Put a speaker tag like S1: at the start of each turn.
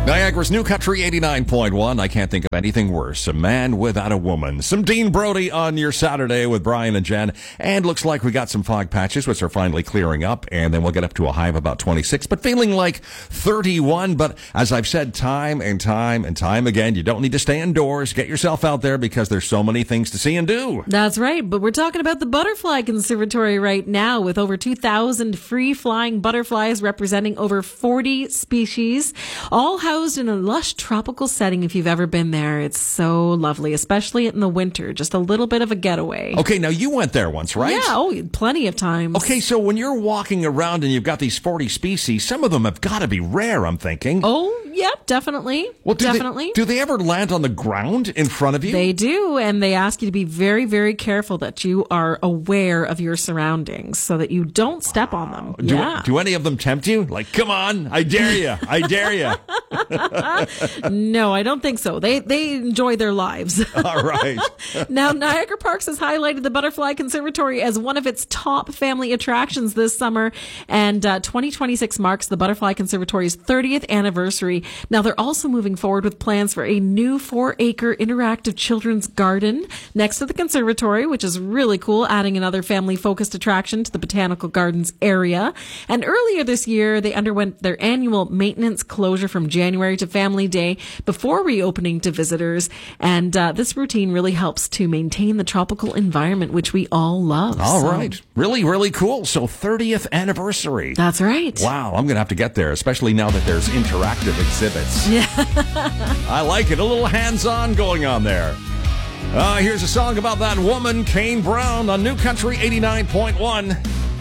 S1: Niagara's New Country 89.1. I can't think of anything worse. A man without a woman. Some Dean Brody on your Saturday with Brian and Jen. And looks like we got some fog patches, which are finally clearing up. And then we'll get up to a high of about 26, but feeling like 31. But as I've said time and time and time again, you don't need to stay indoors. Get yourself out there because there's so many things to see and do.
S2: That's right. But we're talking about the Butterfly Conservatory right now with over 2,000 free-flying butterflies representing over 40 species, all housed in a lush tropical setting. If you've ever been there, it's so lovely, especially in the winter. Just a little bit of a getaway.
S1: Okay, now you went there once, right?
S2: Yeah, plenty of times.
S1: Okay, so when you're walking around and you've got these 40 species, some of them have got to be rare, I'm thinking.
S2: Oh, yeah, definitely.
S1: Well,
S2: definitely.
S1: Do they ever land on the ground in front of you?
S2: They do, and they ask you to be very, very careful that you are aware of your surroundings so that you don't step on them.
S1: Do any of them tempt you? Like, come on, I dare you, I dare you.
S2: No, I don't think so. They enjoy their lives.
S1: All right.
S2: Now, Niagara Parks has highlighted the Butterfly Conservatory as one of its top family attractions this summer, and 2026 marks the Butterfly Conservatory's 30th anniversary. Now, they're also moving forward with plans for a new 4-acre interactive children's garden next to the conservatory, which is really cool, adding another family-focused attraction to the Botanical Gardens area. And earlier this year, they underwent their annual maintenance closure from January to Family Day before reopening to visitors. And this routine really helps to maintain the tropical environment, which we all love.
S1: All right. Really, really cool. So 30th anniversary.
S2: That's right.
S1: Wow, I'm going to have to get there, especially now that there's interactive exhibits.
S2: Yeah.
S1: I like it. A little hands-on going on there. Here's a song about that woman, Kane Brown, on New Country 89.1.